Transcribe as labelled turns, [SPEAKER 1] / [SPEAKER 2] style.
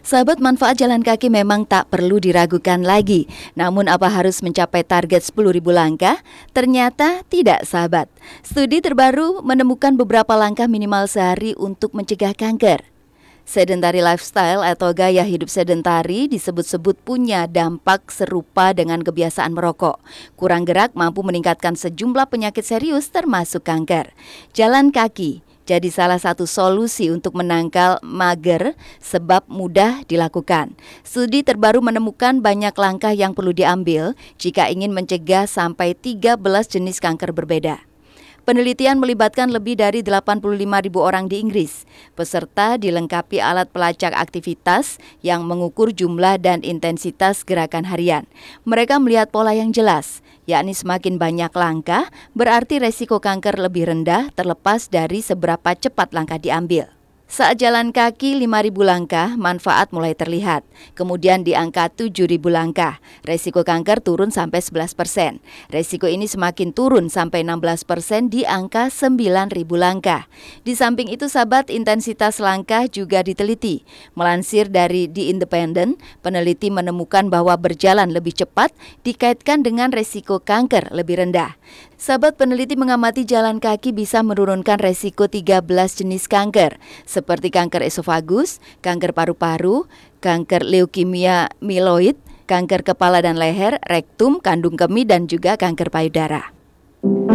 [SPEAKER 1] Sahabat, manfaat jalan kaki memang tak perlu diragukan lagi. Namun apa harus mencapai target 10.000 langkah? Ternyata tidak, sahabat. Studi terbaru menemukan beberapa langkah minimal sehari untuk mencegah kanker. Sedentary lifestyle atau gaya hidup sedentari disebut-sebut punya dampak serupa dengan kebiasaan merokok. Kurang gerak mampu meningkatkan sejumlah penyakit serius termasuk kanker. Jalan kaki jadi salah satu solusi untuk menangkal mager sebab mudah dilakukan. Studi terbaru menemukan banyak langkah yang perlu diambil jika ingin mencegah sampai 13 jenis kanker berbeda. Penelitian melibatkan lebih dari 85.000 orang di Inggris. Peserta dilengkapi alat pelacak aktivitas yang mengukur jumlah dan intensitas gerakan harian. Mereka melihat pola yang jelas, yakni semakin banyak langkah, berarti resiko kanker lebih rendah terlepas dari seberapa cepat langkah diambil. Saat jalan kaki 5.000 langkah, manfaat mulai terlihat. Kemudian di angka 7.000 langkah, resiko kanker turun sampai 11%. Resiko ini semakin turun sampai 16% di angka 9.000 langkah. Di samping itu, sahabat, intensitas langkah juga diteliti. Melansir dari The Independent, peneliti menemukan bahwa berjalan lebih cepat dikaitkan dengan resiko kanker lebih rendah. Sahabat, peneliti mengamati jalan kaki bisa menurunkan resiko 13 jenis kanker, seperti kanker esofagus, kanker paru-paru, kanker leukemia mieloid, kanker kepala dan leher, rektum, kandung kemih, dan juga kanker payudara.